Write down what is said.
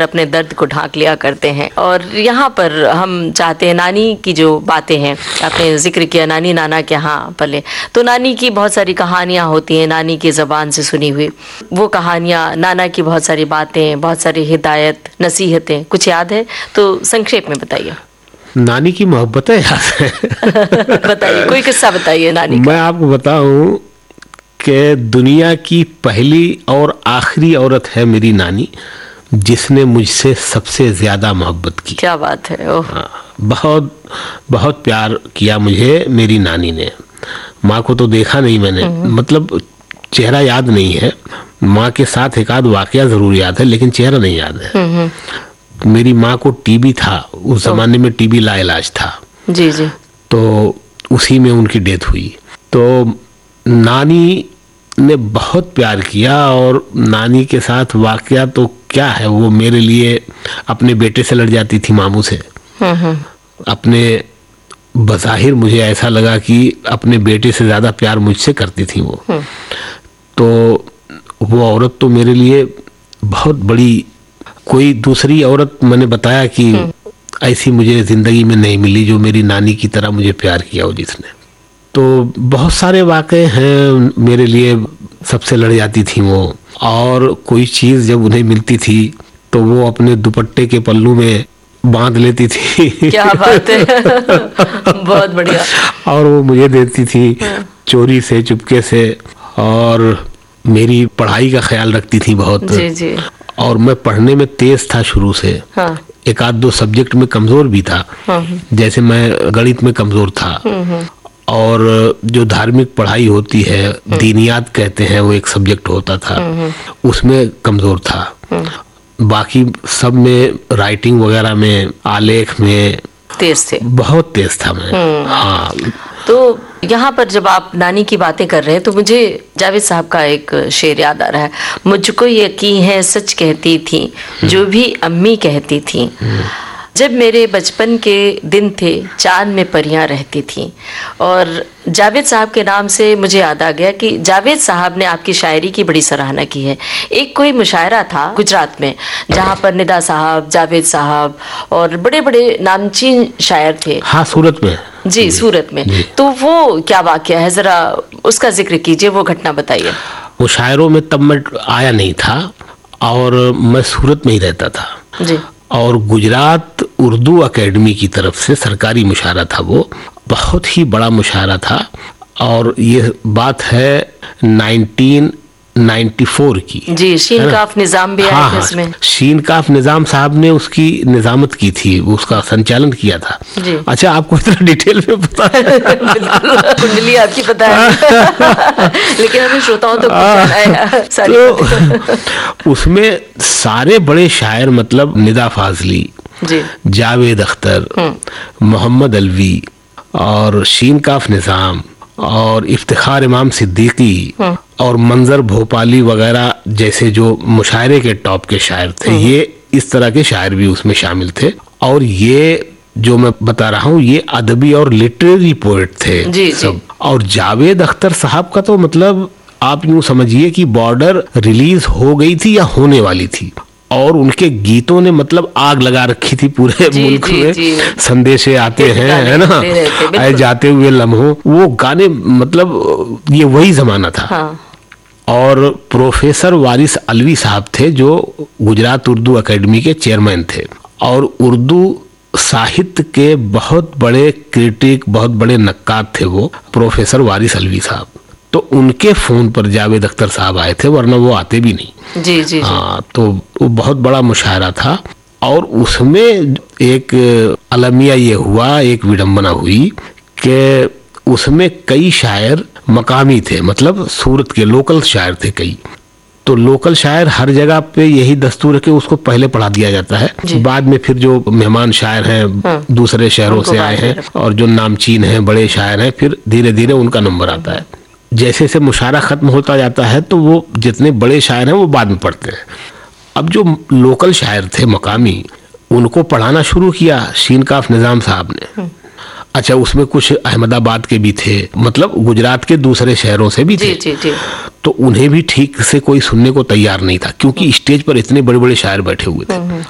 अपने दर्द को ढांक लिया करते हैं। और यहाँ पर हम चाहते हैं नानी की जो बातें हैं, आपने जिक्र किया नानी नाना के यहाँ पले, तो नानी की बहुत सारी कहानियाँ होती हैं, नानी की ज़बान से सुनी हुई वो कहानियाँ, नाना की बहुत सारी बातें, बहुत सारी हिदायत, नसीहतें, कुछ याद है तो संक्षेप में बताइए। नानी की मोहब्बतें याद है। बताइए, कोई किस्सा बताइए नानी का। मैं आपको बताऊं कि दुनिया की पहली और आखिरी औरत है मेरी नानी, जिसने मुझसे सबसे ज्यादा मोहब्बत की। क्या बात है। ओह। बहुत बहुत प्यार किया मुझे मेरी नानी ने। माँ को तो देखा नहीं मैंने, मतलब चेहरा याद नहीं है। माँ के साथ एक आध वाकया जरूर याद है, लेकिन चेहरा नहीं याद है। मेरी माँ को टीबी था, उस जमाने में टीबी लाइलाज था। जी जी। तो उसी में उनकी डेथ हुई। तो नानी ने बहुत प्यार किया, और नानी के साथ वाकया तो क्या है, वो मेरे लिए अपने बेटे से लड़ जाती थी, मामू से। अपने बज़ाहिर मुझे ऐसा लगा कि अपने बेटे से ज्यादा प्यार मुझसे करती थी वो। तो वो औरत तो मेरे लिए बहुत बड़ी, कोई दूसरी औरत मैंने बताया कि ऐसी मुझे जिंदगी में नहीं मिली जो मेरी नानी की तरह मुझे प्यार किया हो जिसने। तो बहुत सारे वाक़े हैं मेरे लिए, सबसे लड़ जाती थी वो। और कोई चीज़ जब उन्हें मिलती थी तो वो अपने दुपट्टे के पल्लू में बांध लेती थी। क्या बात है। बहुत बढ़िया। और वो मुझे देती थी चोरी से, चुपके से। और मेरी पढ़ाई का ख्याल रखती थी बहुत। जी जी। और मैं पढ़ने में तेज था शुरू से। हाँ। एक आध दो सब्जेक्ट में कमजोर भी था। जैसे मैं गणित में कमजोर था। और जो धार्मिक पढ़ाई होती है, दीनियात कहते हैं, वो एक सब्जेक्ट होता था, उसमें कमजोर था। बाकी सब में, राइटिंग वगैरह में, आलेख में तेज थे। बहुत तेज था मैं। हाँ। तो यहाँ पर जब आप नानी की बातें कर रहे हैं तो मुझे जावेद साहब का एक शेर याद आ रहा है। मुझको यकीन है सच कहती थी जो भी अम्मी कहती थी, जब मेरे बचपन के दिन थे चांद में परियां रहती थीं। और जावेद साहब के नाम से मुझे याद आ गया कि जावेद साहब ने आपकी शायरी की बड़ी सराहना की है। एक कोई मुशायरा था गुजरात में जहाँ पर निदा साहब, जावेद साहब और बड़े बड़े नामचीन शायर थे। हाँ, सूरत में। जी, सूरत में। तो वो क्या वाकया है, जरा उसका जिक्र कीजिए, वो घटना बताइए। मुशायरों में तब मैं आया नहीं था और मैं सूरत में ही रहता था। जी। और गुजरात उर्दू अकेडमी की तरफ से सरकारी मुशायरा था, वो बहुत ही बड़ा मुशायरा था। और ये बात है 1994 की। जी, शीन काफ निजाम भी आया था इसमें। शीन काफ निजाम साहब ने उसकी निजामत की थी, उसका संचालन किया था। जी। अच्छा, आपको इतना डिटेल में पता है? बिल्कुल, कुंडली आपकी पता है। लेकिन हमें श्रोताओं तो उसमें सारे बड़े शायर, मतलब निदा फाजली, जावेद अख्तर, मोहम्मद अलवी और शीन काफ निजाम और इफ्तिखार इमाम सिद्दीकी और मंजर भोपाली वगैरह जैसे जो मुशायरे के टॉप के शायर थे, ये इस तरह के शायर भी उसमें शामिल थे। और ये जो मैं बता रहा हूँ, ये अदबी और लिटरेरी पोएट थे जी, सब। और जावेद अख्तर साहब का तो मतलब आप यूं समझिए कि बॉर्डर रिलीज हो गई थी या होने वाली थी, और उनके गीतों ने मतलब आग लगा रखी थी पूरे मुल्क में। संदेशे आते हैं, है ना, आए जाते हुए लम्हों, वो गाने, मतलब ये वही जमाना था। हाँ। और प्रोफेसर वारिस अलवी साहब थे जो गुजरात उर्दू अकेडमी के चेयरमैन थे, और उर्दू साहित्य के बहुत बड़े क्रिटिक, बहुत बड़े नक्काद थे वो प्रोफेसर वारिस अलवी साहब। तो उनके फोन पर जावेद अख्तर साहब आए थे, वरना वो आते भी नहीं। जी जी। हाँ, तो वो बहुत बड़ा मुशायरा था। और उसमें एक अलमिया ये हुआ, एक विडंबना हुई कि उसमें कई शायर मकामी थे, मतलब सूरत के लोकल शायर थे कई। तो लोकल शायर हर जगह पे यही दस्तूर है कि उसको पहले पढ़ा दिया जाता है, बाद में फिर जो मेहमान शायर हैं दूसरे शहरों से आए हैं और जो नामचीन हैं, बड़े शायर हैं, फिर धीरे धीरे उनका नंबर आता है। जैसे जैसे मुशायरा खत्म होता जाता है तो वो जितने बड़े शायर हैं वो बाद में पढ़ते हैं। अब जो लोकल शायर थे मकामी, उनको पढ़ाना शुरू किया शीन काफ निजाम साहब ने। अच्छा, उसमें कुछ अहमदाबाद के भी थे, मतलब गुजरात के दूसरे शहरों से भी थे। जी। तो उन्हें भी ठीक से कोई सुनने को तैयार नहीं था, क्योंकि स्टेज पर इतने बड़े बड़े शायर बैठे हुए थे।